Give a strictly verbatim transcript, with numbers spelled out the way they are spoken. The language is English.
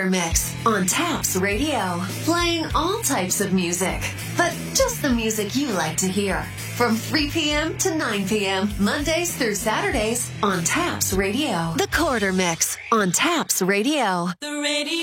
Quarter Mix on Taps Radio. Playing all types of music, but just the music you like to hear. From three p.m. to nine p.m., Mondays through Saturdays on Taps Radio. The Quarter Mix on Taps Radio. The radio.